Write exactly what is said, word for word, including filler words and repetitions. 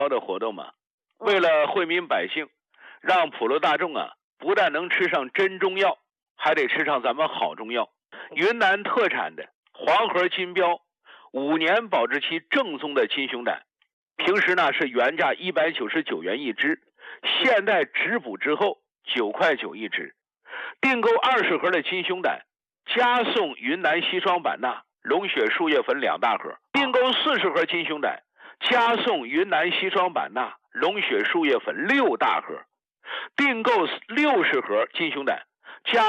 的活动嘛，为了惠民百姓，让普罗大众啊，不但能吃上真中药，还得吃上咱们好中药。云南特产的黄河金标五年保质期正宗的金熊胆，平时呢是原价一百九十九元一支，现在直补之后九块九一支。订购二十盒的金熊胆，加送云南硒霜版纳、龙血树叶粉两大盒；订购四十盒金熊胆，加送云南硒霜版纳、龙血树叶粉六大盒；订购六十盒金熊胆，加